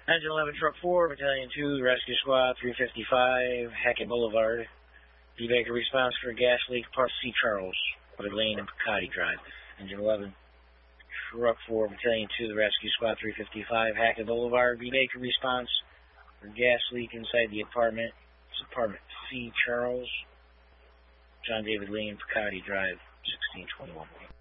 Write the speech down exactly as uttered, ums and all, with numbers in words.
Engine eleven, Truck four, Battalion two, Rescue Squad three fifty-five, Hackett Boulevard. B. Baker response for gas leak, Park C. Charles, Woodard Lane and Picotti Drive. Engine eleven, Truck four, Battalion two, Rescue Squad three fifty-five, Hackett Boulevard. B. Baker response for gas leak inside the apartment. It's apartment C. Charles, John David Lane, Picotti Drive, sixteen twenty-one.